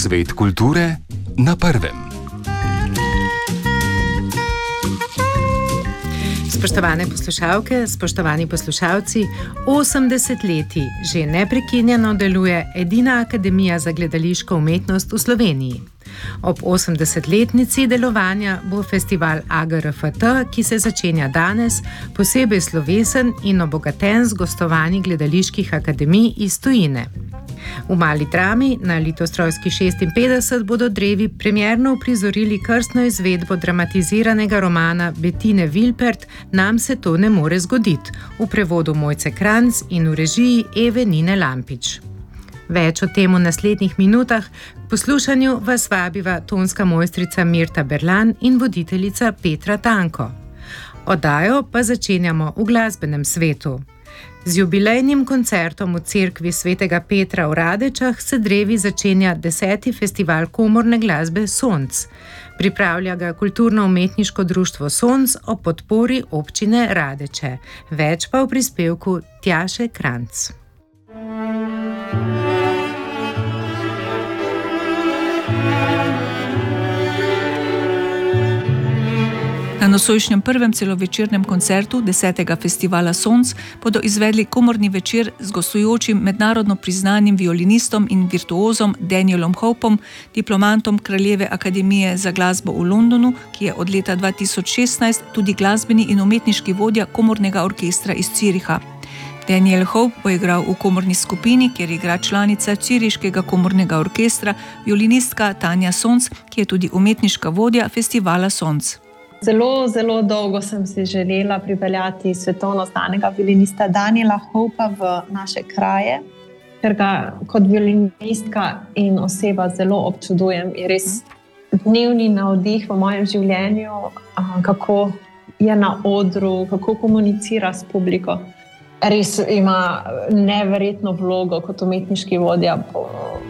Svet kulture na prvem. Spoštovane poslušalke, spoštovani poslušalci, 80 leti že neprekinjeno deluje edina akademija za gledališko umetnost v Sloveniji. Ob 80-letnici delovanja bo festival AGRFT, ki se začenja danes, posebej slovesen in obogaten z gostovanji gledaliških akademij iz tujine. V Mali drami na Litostrojski 56 bodo drevi premierno uprizorili krstno izvedbo dramatiziranega romana Bettine Wilpert Nam se to ne more zgoditi, v prevodu Mojce Kranjc in v režiji Eve Nine Lampič. Več o tem v naslednjih minutah, k poslušanju vas vabiva tonska mojstrica Mirta Berlan in voditeljica Petra Tanko. Oddajo pa začenjamo v glasbenem svetu. Z jubilejnim koncertom v cerkvi svetega Petra v Radečah se drevi začenja 10. festival komorne glasbe Sonc. Pripravlja ga kulturno-umetniško društvo Sonc o podpori občine Radeče. Več pa v prispevku Tjaše Kranjc. Na nocojšnjem prvem celovečernem koncertu 10. festivala Sonc bodo izvedli komorni večer z gostujočim mednarodno priznanim violinistom in virtuozom Danielom Hopom, diplomantom Kraljeve akademije za glasbo v Londonu, ki je od leta 2016 tudi glasbeni in umetniški vodja komornega orkestra iz Züricha. Daniel Hope bo igral v komorni skupini, kjer igra članica Züriškega komornega orkestra, violinistka Tanja Sonc, ki je tudi umetniška vodja festivala Sonc. Zelo dolgo sem si želela pripeljati svetovno znanega violinista Daniela Hopa v naše kraje, ker ga kot violinistka in oseba zelo občudujem. Je res dnevni navdih v mojem življenju, kako je na odru, kako komunicira s publiko. Res ima neverjetno vlogo kot umetniški vodja po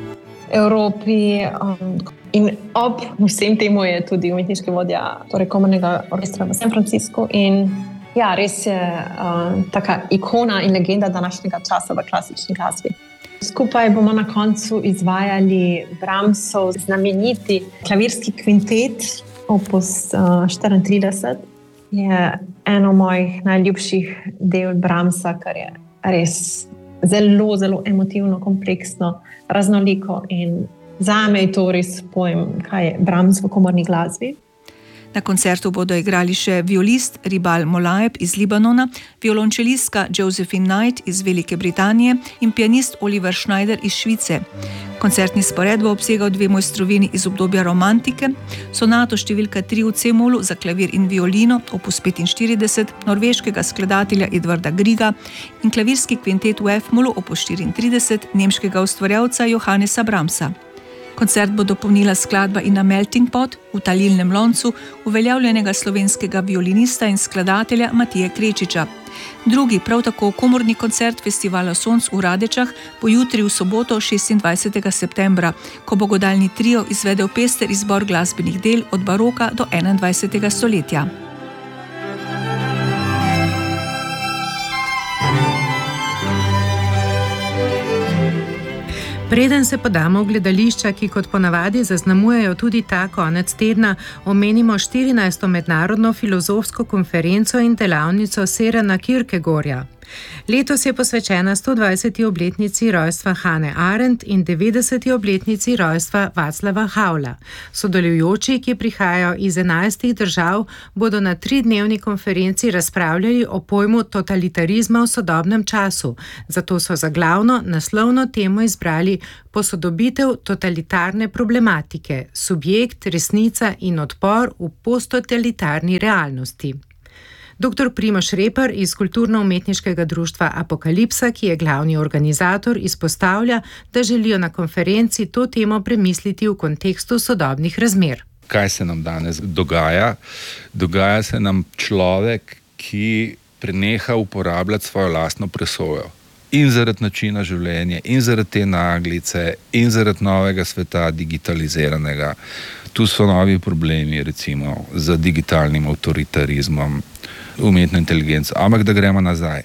Evropi. In ob vsem temu je tudi umetniški vodja komornega orkestra v San Franciscu. In ja, res je taka ikona in legenda današnjega časa v klasični glasbi. Skupaj bomo na koncu izvajali Brahmsov znameniti klavirski kvintet opus 34. Je eno mojih najljubših del Brahmsa, kar je res zelo, zelo emotivno, kompleksno, raznoliko in zame je to res pojem, kaj je Brahms v komorni glasbi. Na koncertu bodo igrali še violist Ribal Molaeb iz Libanona, violončelistka Josephine Knight iz Velike Britanije in pianist Oliver Schneider iz Švice. Koncertni spored bo obsegal 2 mojstrovini iz obdobja romantike, sonato številka 3 v C-molu za klavir in violino, opus 45, norveškega skladatelja Edvarda Grieга in klavirski kvintet v F-molu, opus 34, nemškega ustvarjalca Johannesa Brahmsa. Koncert bo dopolnila skladba In a Melting Pot v talilnem loncu uveljavljenega slovenskega violinista in skladatelja Matije Krečiča. Drugi, prav tako komorni koncert festivala Sonc v Radečah bo jutri v soboto 26. septembra, ko bo godalni trio izvedel pester izbor glasbenih del od baroka do 21. stoletja. Preden se podamo v gledališča, ki kot ponavadi zaznamujejo tudi ta konec tedna, omenimo 14. mednarodno filozofsko konferenco in delavnico Sørena Kierkegaarda. Letos je posvečena 120. obletnici rojstva Hannah Arendt in 90. obletnici rojstva Václava Havla. Sodelujoči, ki prihajajo iz 11 držav, bodo na 3-dnevni konferenci razpravljali o pojmu totalitarizma v sodobnem času. Zato so za glavno naslovno temo izbrali posodobitev totalitarne problematike, subjekt, resnica in odpor v posttotalitarni realnosti. Dr. Primož Reper iz kulturno-umetniškega društva Apokalipsa, ki je glavni organizator, izpostavlja, da želijo na konferenci to temo premisliti v kontekstu sodobnih razmer. Kaj se nam danes dogaja? Dogaja se nam človek, ki preneha uporabljati svojo lastno presojo. In zaradi načina življenja, in zaradi te naglice, in zaradi novega sveta digitaliziranega. Tu so novi problemi, recimo, z digitalnim avtoritarizmom, umetno inteligenco. Ampak da gremo nazaj.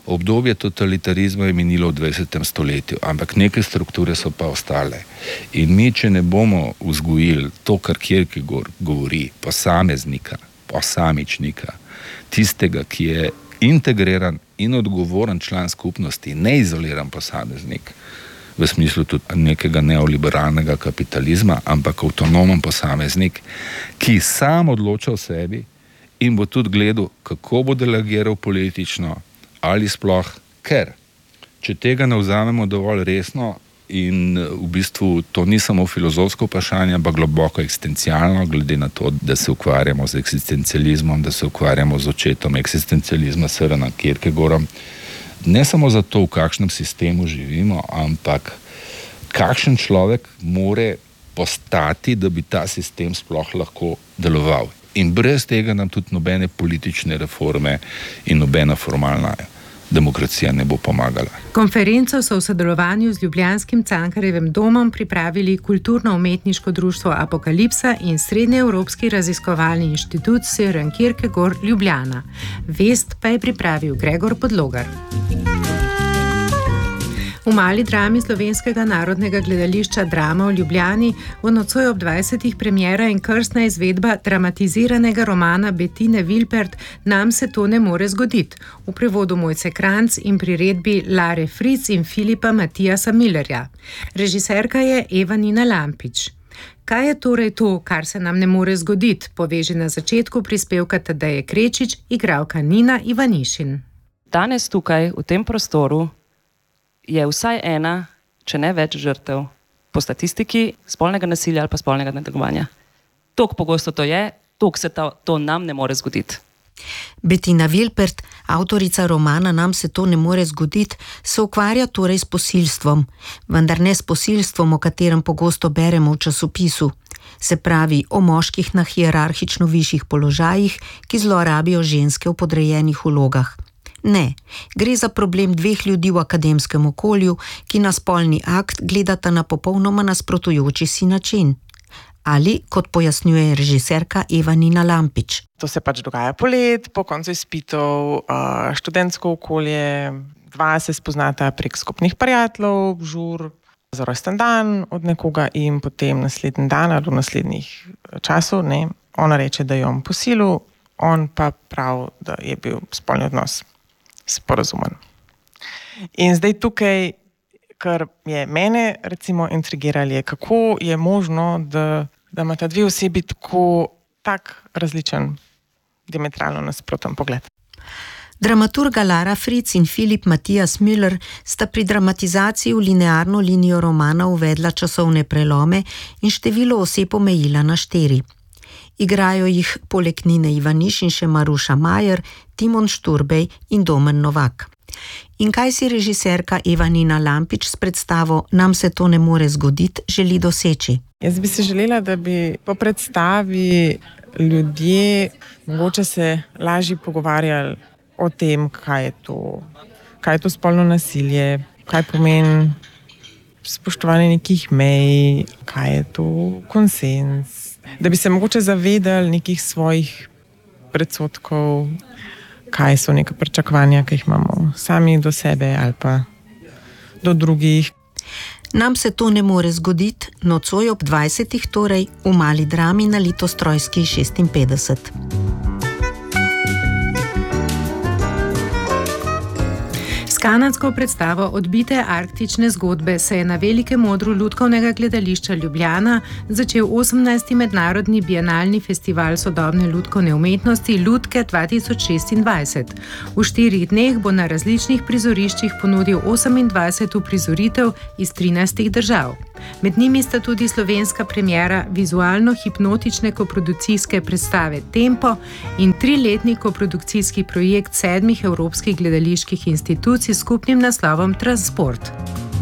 Obdobje totalitarizma je minilo v 20. stoletju, ampak neke strukture so pa ostale. In mi, če ne bomo vzgojili to, kar Kierkegaard govori, posameznika, posamičnika, tistega, ki je integriran in odgovoren član skupnosti, ne izoliran posameznik, v smislu tudi nekega neoliberalnega kapitalizma, ampak avtonomen posameznik, ki sam odloča o sebi in bo tudi gledal, kako bo delegiral politično ali sploh, ker če tega ne vzamemo dovolj resno in v bistvu to ni samo filozofsko vprašanje, ampak globoko eksistencialno, glede na to, da se ukvarjamo z eksistencializmom, da se ukvarjamo z očetom eksistencializma Sørena Kierkegaardom, ne samo zato, v kakšnem sistemu živimo, ampak kakšen človek more postati, da bi ta sistem sploh lahko deloval. In brez tega nam tudi nobene politične reforme in nobena formalna demokracija ne bo pomagala. Konferenco so v sodelovanju z ljubljanskim Cankarjevim domom pripravili Kulturno-umetniško društvo Apokalipsa in Srednjeevropski raziskovalni inštitut Søren Kierkegaard Ljubljana. Vest pa je pripravil Gregor Podlogar. V Mali drami Slovenskega narodnega gledališča Drama v Ljubljani bo nocoj ob 20. premiera in krstna izvedba dramatiziranega romana Bettine Wilpert Nam se to ne more zgoditi, v prevodu Mojce Kranjc in priredbi Lare Fritz in Filipa Matijasa Millerja. Režiserka je Eva Nina Lampič. Kaj je torej to, kar se nam ne more zgoditi, poveže na začetku prispevka Tadeje Krečič, igralka Nina Ivanišin. Danes tukaj, v tem prostoru, je vsaj ena, če ne več žrtev, po statistiki spolnega nasilja ali pa spolnega nadlegovanja. Toliko pogosto to je, toliko se to nam ne more zgoditi. Bettina Wilpert, avtorica romana Nam se to ne more zgoditi, se ukvarja torej s posilstvom, vendar ne s posilstvom, o katerem pogosto beremo v časopisu. Se pravi o moških na hierarhično višjih položajih, ki zlorabijo ženske v podrejenih vlogah. Ne, gre za problem dveh ljudi v akademskem okolju, ki na spolni akt gledata na popolnoma nasprotujoči si način. Ali, kot pojasnjuje režiserka Eva Nina Lampič. To se pač dogaja polet, po koncu izpitov, študentsko okolje, dva se spoznata prek skupnih prijateljev, žur za rojsten dan od nekoga in potem naslednji dan ali v naslednjih časov, ona reče, da je on posilil, on pa pravi, da je bil spolni odnos sporazumen. In zdaj tukaj, kar je mene recimo intrigiralo, je, kako je možno, da imata dve osebi tak različen, diametralno nasproten pogled. Dramaturga Lara Fritz in Filip Matijas Müller sta pri dramatizaciji v linearno linijo romana uvedla časovne prelome in število oseb omejila na 4. Igrajo jih poleg Nine Ivanišin še Maruša Majer, Timon Šturbej in Domen Novak. In kaj si režiserka Eva Nina Lampič s predstavo Nam se to ne more zgoditi želi doseči? Jaz bi si želela, da bi po predstavi ljudje mogoče se lažje pogovarjali o tem, kaj je to spolno nasilje, kaj pomeni spoštovanje nekih mej, kaj je to konsens. Da bi se mogoče zavedali nekih svojih predsodkov, kaj so neka pričakovanja, ki jih imamo sami do sebe ali pa do drugih. Nam se to ne more zgoditi, nocoj ob 20. torej v Mali drami na Litostrojski 56. S kanadsko predstavo Odbite arktične zgodbe se je na velikem odru Lutkovnega gledališča Ljubljana začel 18. mednarodni bienalni festival sodobne lutkovne umetnosti Lutke 2026. V 4 dneh bo na različnih prizoriščih ponudil 28 uprizoritev iz 13 držav. Med njimi sta tudi slovenska premiera vizualno-hipnotične koprodukcijske predstave Tempo in 3-letni koprodukcijski projekt 7 evropskih gledaliških institucij s skupnim naslovom Transport.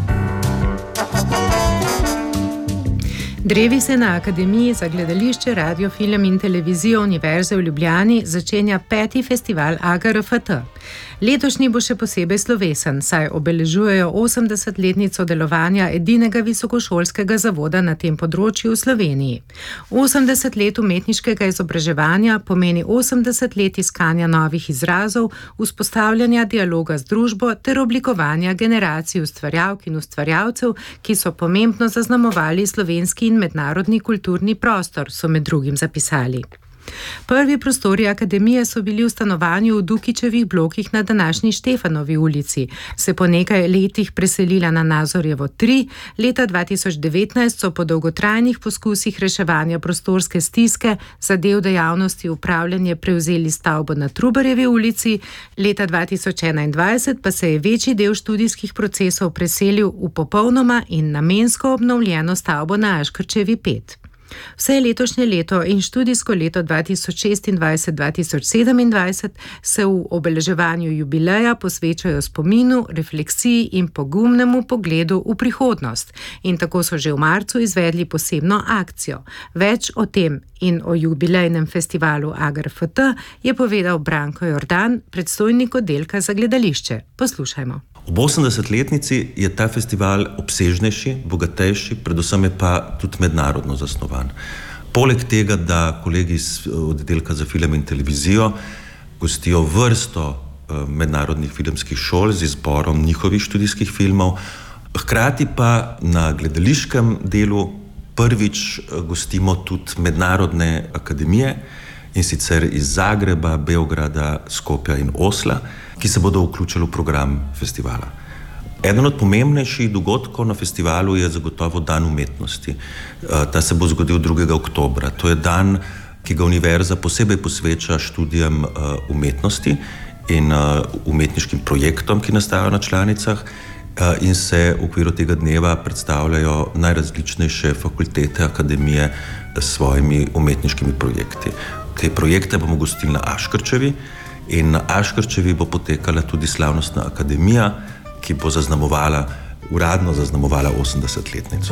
Drevi se na Akademiji za gledališče, radio, film in televizijo Univerze v Ljubljani začenja 5. festival AGRFT. Letošnji bo še posebej slovesen, saj obeležujejo 80-letnico delovanja edinega visokošolskega zavoda na tem področju v Sloveniji. 80 let umetniškega izobraževanja pomeni 80 let iskanja novih izrazov, vzpostavljanja dialoga z družbo ter oblikovanja generacij ustvarjalk in ustvarjalcev, ki so pomembno zaznamovali slovenski in mednarodni kulturni prostor, so med drugim zapisali. Prvi prostori akademije so bili v stanovanju v Dukičevih blokih na današnji Štefanovi ulici, se po nekaj letih preselila na Nazorjevo 3, leta 2019 so po dolgotrajnih poskusih reševanja prostorske stiske za del dejavnosti upravljanje prevzeli stavbo na Trubarjevi ulici, leta 2021 pa se je večji del študijskih procesov preselil v popolnoma in namensko obnovljeno stavbo na Aškrčevi 5. Vse letošnje leto in študijsko leto 2026-2027 se v obeleževanju jubileja posvečajo spominu, refleksiji in pogumnemu pogledu v prihodnost. In tako so že v marcu izvedli posebno akcijo. Več o tem in o jubilejnem festivalu AGRFT je povedal Branko Jordan, predstojnik oddelka za gledališče. Poslušajmo. Ob 80-letnici je ta festival obsežnejši, bogatejši, predvsem je pa tudi mednarodno zasnovan. Poleg tega, da kolegi iz oddelka za film in televizijo gostijo vrsto mednarodnih filmskih šol z izborom njihovih študijskih filmov, hkrati pa na gledališkem delu prvič gostimo tudi mednarodne akademije, in sicer iz Zagreba, Beograda, Skopja in Osla, ki se bodo vključili v program festivala. Eden od pomembnejših dogodkov na festivalu je zagotovo Dan umetnosti. Ta se bo zgodil 2. oktobra. To je dan, ki ga univerza posebej posveča študijam umetnosti in umetniškim projektom, ki nastajajo na članicah, in se v okviru tega dneva predstavljajo najrazličnejše fakultete, akademije s svojimi umetniškimi projekti. Te projekte bomo gostili na Aškrčevi in na Aškrčevi bo potekala tudi slavnostna akademija, ki bo uradno zaznamovala 80-letnico.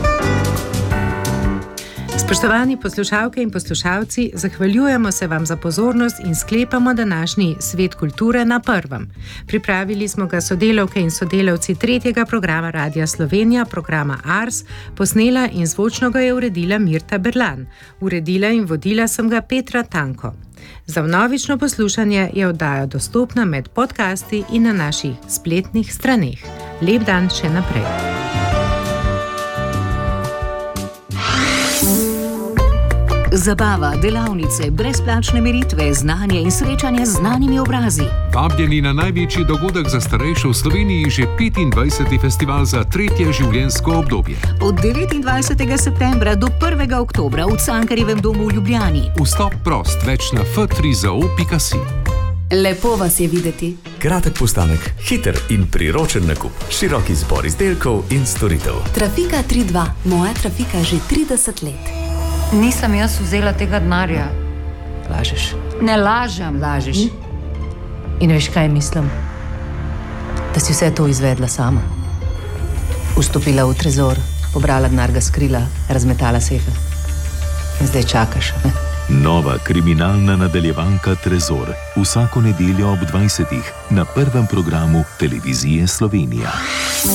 Spoštovani poslušalke in poslušalci, zahvaljujemo se vam za pozornost in sklepamo današnji Svet kulture na prvem. Pripravili smo ga sodelavke in sodelavci 3. programa Radia Slovenija, programa Ars, posnela in zvočno ga je uredila Mirta Berlan. Uredila in vodila sem ga Petra Tanko. Za vnovično poslušanje je oddaja dostopna med podcasti in na naših spletnih straneh. Lep dan še naprej. Zabava, delavnice, brezplačne meritve, znanje in srečanje z znanimi obrazi. Vabljeni na največji dogodek za starejše v Sloveniji, že 25. festival za tretje življenjsko obdobje. Od 29. septembra do 1. oktobra v Cankarjevem domu v Ljubljani. Vstop prost, več na f3zo.si. Lepo vas je videti. Kratek postanek, hiter in priročen nakup, širok izbor izdelkov in storitev. Trafika 3.2, moja trafika že 30 let. Nisem jaz vzela tega denarja. Lažeš. Ne lažem. Lažeš. In veš, kaj mislim? Da si vse to izvedla sama. Vstopila v trezor, pobrala denar, ga skrila, razmetala sefe. In zdaj čakaš, ne? Nova kriminalna nadaljevanka Trezor. Vsako nedeljo ob 20. na prvem programu Televizije Slovenija.